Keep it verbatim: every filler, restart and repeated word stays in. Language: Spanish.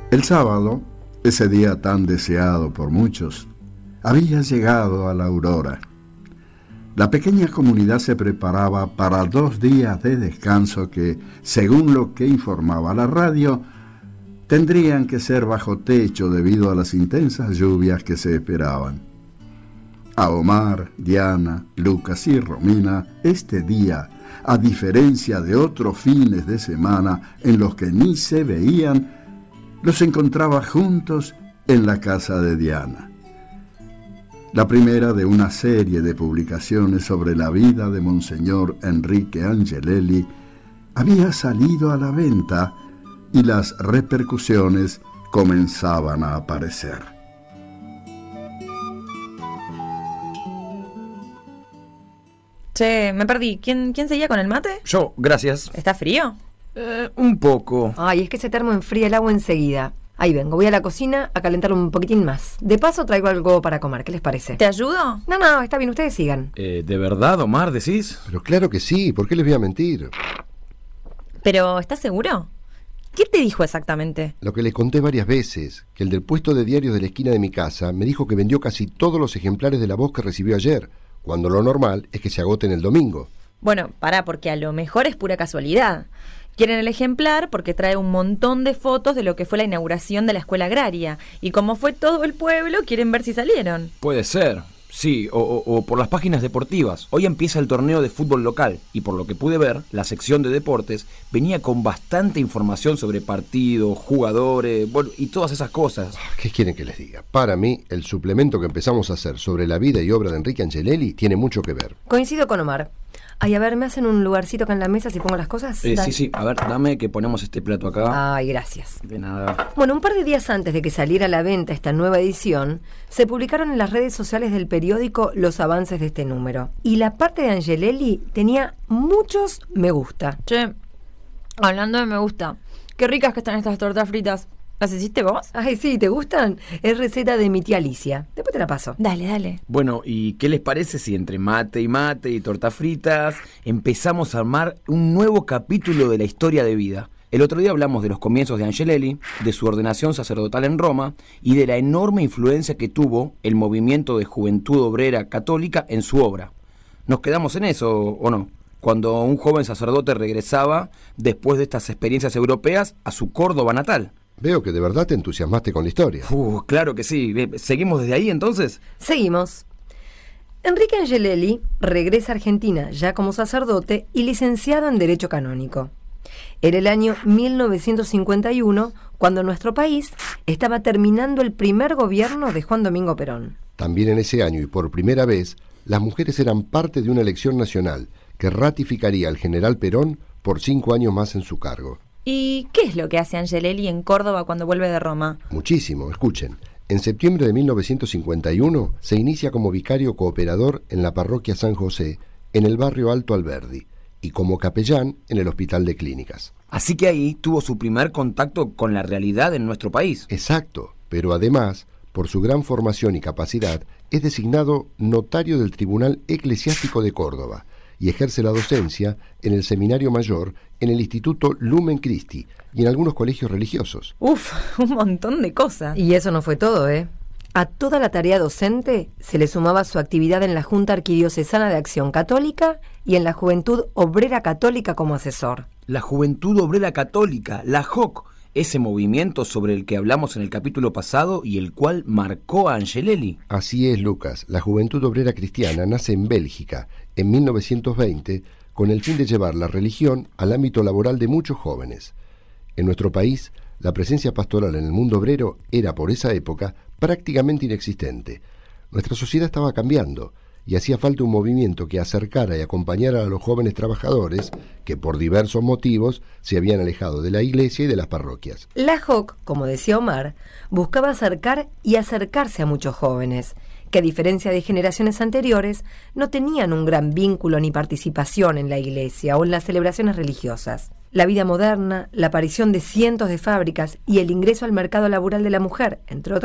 El sábado, ese día tan deseado por muchos, había llegado a la aurora. La pequeña comunidad se preparaba para dos días de descanso que, según lo que informaba la radio, tendrían que ser bajo techo debido a las intensas lluvias que se esperaban. A Omar, Diana, Lucas y Romina, este día, a diferencia de otros fines de semana en los que ni se veían, los encontraba juntos en la casa de Diana. La primera de una serie de publicaciones sobre la vida de Monseñor Enrique Angelelli había salido a la venta y las repercusiones comenzaban a aparecer. Che, me perdí. ¿Quién, quién seguía con el mate? Yo, gracias. ¿Está frío? Eh, un poco. Ay, es que ese termo enfría el agua enseguida. Ahí vengo, voy a la cocina a calentarlo un poquitín más. De paso traigo algo para comer, ¿qué les parece? ¿Te ayudo? No, no, está bien, ustedes sigan. Eh, ¿De verdad, Omar, decís? Pero claro que sí, ¿por qué les voy a mentir? ¿Pero estás seguro? ¿Qué te dijo exactamente? Lo que les conté varias veces, que el del puesto de diarios de la esquina de mi casa me dijo que vendió casi todos los ejemplares de La Voz que recibió ayer, cuando lo normal es que se agoten el domingo. Bueno, pará, porque a lo mejor es pura casualidad. Quieren el ejemplar porque trae un montón de fotos de lo que fue la inauguración de la escuela agraria. Y como fue todo el pueblo, quieren ver si salieron. Puede ser, sí, o, o, o por las páginas deportivas. Hoy empieza el torneo de fútbol local y por lo que pude ver, la sección de deportes venía con bastante información sobre partidos, jugadores, bueno, y todas esas cosas. ¿Qué quieren que les diga? Para mí, el suplemento que empezamos a hacer sobre la vida y obra de Enrique Angelelli tiene mucho que ver. Coincido con Omar. Ay, a ver, ¿me hacen un lugarcito acá en la mesa si pongo las cosas? Eh, sí, sí, a ver, dame que ponemos este plato acá. Ay, gracias. De nada. Bueno, un par de días antes de que saliera a la venta esta nueva edición, se publicaron en las redes sociales del periódico los avances de este número. Y la parte de Angelelli tenía muchos me gusta. Che, hablando de me gusta, qué ricas que están estas tortas fritas. ¿Las hiciste vos? Ay, sí, ¿te gustan? Es receta de mi tía Alicia. Después te la paso. Dale, dale. Bueno, ¿y qué les parece si entre mate y mate y tortas fritas empezamos a armar un nuevo capítulo de la historia de vida? El otro día hablamos de los comienzos de Angelelli, de su ordenación sacerdotal en Roma y de la enorme influencia que tuvo el movimiento de Juventud Obrera Católica en su obra. ¿Nos quedamos en eso o no? Cuando un joven sacerdote regresaba, después de estas experiencias europeas, a su Córdoba natal. Veo que de verdad te entusiasmaste con la historia. Uh, claro que sí. ¿Seguimos desde ahí entonces? Seguimos. Enrique Angelelli regresa a Argentina ya como sacerdote y licenciado en Derecho Canónico. Era el año mil novecientos cincuenta y uno cuando nuestro país estaba terminando el primer gobierno de Juan Domingo Perón. También en ese año y por primera vez, las mujeres eran parte de una elección nacional que ratificaría al general Perón por cinco años más en su cargo. ¿Y qué es lo que hace Angelelli en Córdoba cuando vuelve de Roma? Muchísimo, escuchen. En septiembre de mil novecientos cincuenta y uno se inicia como vicario cooperador en la parroquia San José, en el barrio Alto Alberdi, y como capellán en el Hospital de Clínicas. Así que ahí tuvo su primer contacto con la realidad en nuestro país. Exacto, pero además, por su gran formación y capacidad, es designado notario del Tribunal Eclesiástico de Córdoba y ejerce la docencia en el Seminario Mayor, en el Instituto Lumen Christi y en algunos colegios religiosos. Uf, un montón de cosas. Y eso no fue todo, ¿eh? A toda la tarea docente se le sumaba su actividad en la Junta Arquidiocesana de Acción Católica y en la Juventud Obrera Católica como asesor. La Juventud Obrera Católica, la J O C, ese movimiento sobre el que hablamos en el capítulo pasado y el cual marcó a Angelelli. Así es, Lucas. La Juventud Obrera Cristiana nace en Bélgica en mil novecientos veinte con el fin de llevar la religión al ámbito laboral de muchos jóvenes. En nuestro país, la presencia pastoral en el mundo obrero era, por esa época, prácticamente inexistente. Nuestra sociedad estaba cambiando y hacía falta un movimiento que acercara y acompañara a los jóvenes trabajadores que por diversos motivos se habían alejado de la iglesia y de las parroquias. La J O C, como decía Omar, buscaba acercar y acercarse a muchos jóvenes, que a diferencia de generaciones anteriores, no tenían un gran vínculo ni participación en la iglesia o en las celebraciones religiosas. La vida moderna, la aparición de cientos de fábricas y el ingreso al mercado laboral de la mujer, entre otras